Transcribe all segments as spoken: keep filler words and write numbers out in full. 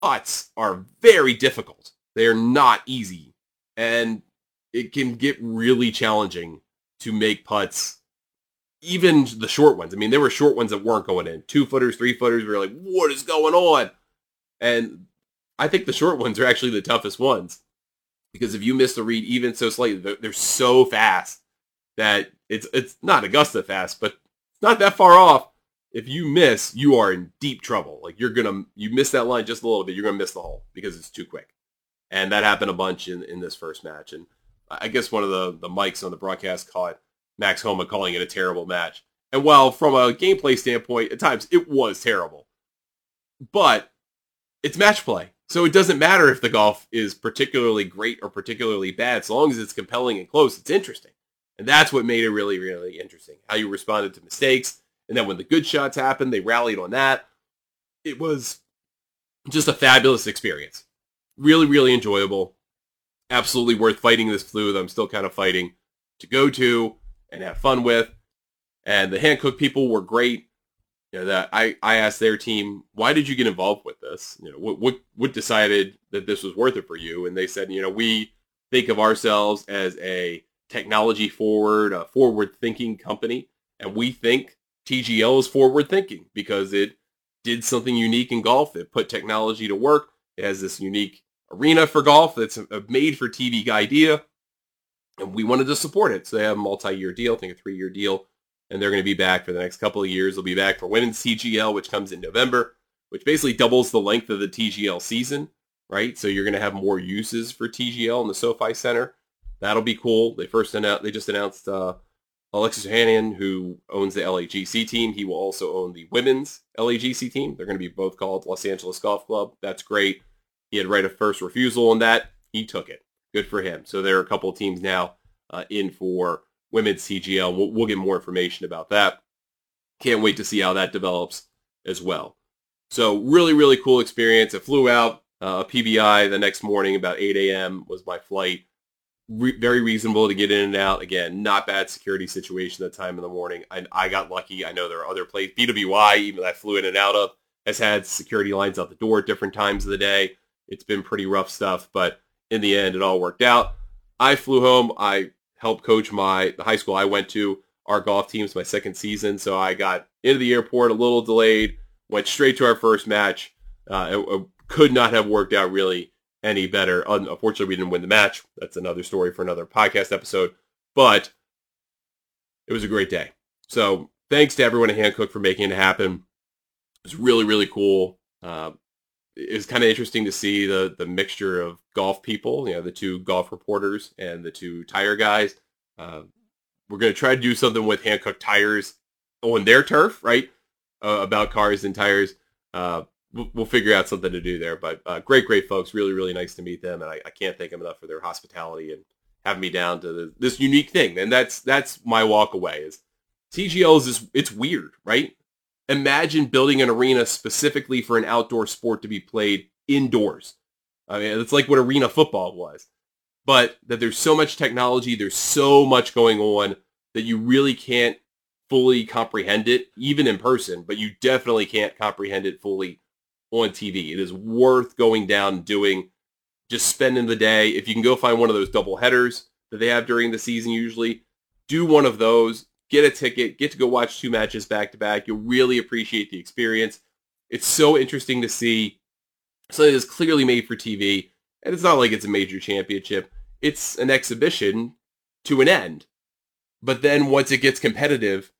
putts are very difficult. They are not easy. And it can get really challenging to make putts, even the short ones. I mean, there were short ones that weren't going in. Two footers, three footers, we were like, what is going on? And I think the short ones are actually the toughest ones. Because if you miss the read even so slightly, they're, they're so fast that it's it's not Augusta fast, but it's not that far off. If you miss, you are in deep trouble. Like you're gonna, you miss that line just a little bit, you're gonna miss the hole because it's too quick. And that happened a bunch in, in this first match. And I guess one of the, the mics on the broadcast caught Max Homa calling it a terrible match. And while from a gameplay standpoint, at times it was terrible. But it's match play. So it doesn't matter if the golf is particularly great or particularly bad. As long as it's compelling and close, it's interesting. And that's what made it really, really interesting. How you responded to mistakes. And then when the good shots happened, they rallied on that. It was just a fabulous experience. Really, really enjoyable. Absolutely worth fighting this flu that I'm still kind of fighting to go to and have fun with. And the Hankook people were great. You know, that I, I asked their team, why did you get involved with this? You know, what, what what decided that this was worth it for you? And they said, you know, we think of ourselves as a technology forward, a forward thinking company. And we think T G L is forward thinking because it did something unique in golf. It put technology to work. It has this unique arena for golf that's a made for T V idea. And we wanted to support it. So they have a multi-year deal, I think a three-year deal. And they're going to be back for the next couple of years. They'll be back for women's T G L, which comes in November, which basically doubles the length of the T G L season, right? So you're going to have more uses for T G L in the SoFi Center. That'll be cool. They first announced, they just announced uh, Alexis Ohanian, who owns the L A G C team. He will also own the women's L A G C team. They're going to be both called Los Angeles Golf Club. That's great. He had right of first refusal on that. He took it. Good for him. So there are a couple of teams now uh, in for women's T G L. We'll, we'll get more information about that. Can't wait to see how that develops as well. So really, really cool experience. I flew out uh, P B I the next morning about eight a.m. was my flight. Re- very reasonable to get in and out. Again, not bad security situation at that time in the morning. I, I got lucky. I know there are other places. B W I, even I flew in and out of, has had security lines out the door at different times of the day. It's been pretty rough stuff, but in the end, it all worked out. I flew home. I helped coach my the high school I went to, our golf teams, my second season. So I got into the airport a little delayed, went straight to our first match. Uh, it, it could not have worked out really any better. Unfortunately, we didn't win the match. That's another story for another podcast episode. But it was a great day. So thanks to everyone at Hankook for making it happen. It was really, really cool. Uh, it was kind of interesting to see the the mixture of golf people, you know, the two golf reporters and the two tire guys. Uh, we're going to try to do something with Hankook Tires on their turf, right, uh, about cars and tires. Uh, we'll, we'll figure out something to do there. But uh, great, great folks. Really, really nice to meet them. And I, I can't thank them enough for their hospitality and having me down to the, this unique thing. And that's that's my walk away is T G L is this, it's weird, right? Imagine building an arena specifically for an outdoor sport to be played indoors. I mean, it's like what arena football was. But that there's so much technology, there's so much going on that you really can't fully comprehend it, even in person, but you definitely can't comprehend it fully on T V. It is worth going down and doing, just spending the day. If you can go find one of those double headers that they have during the season usually, do one of those. Get a ticket, get to go watch two matches back to back. You'll really appreciate the experience. It's so interesting to see something that's clearly made for T V. And it's not like it's a major championship. It's an exhibition to an end. But then once it gets competitive,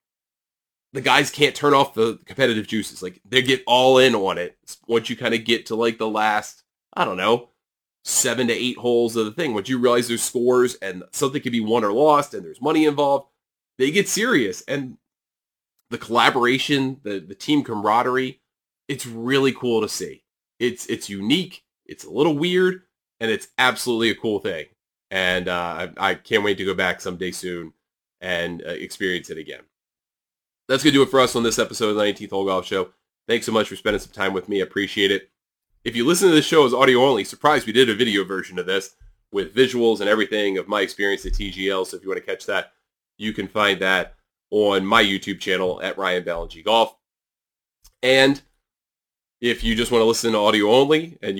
the guys can't turn off the competitive juices. Like they get all in on it. Once you kind of get to like the last, I don't know, seven to eight holes of the thing. Once you realize there's scores and something can be won or lost and there's money involved, they get serious, and the collaboration, the, the team camaraderie, it's really cool to see. It's it's unique, it's a little weird, and it's absolutely a cool thing. And uh, I, I can't wait to go back someday soon and uh, experience it again. That's going to do it for us on this episode of the nineteenth Hole Golf Show. Thanks so much for spending some time with me. I appreciate it. If you listen to this show as audio only, surprised we did a video version of this with visuals and everything of my experience at T G L. So if you want to catch that, you can find that on my YouTube channel at Ryan Ballingy Golf. And If you just want to listen to audio only and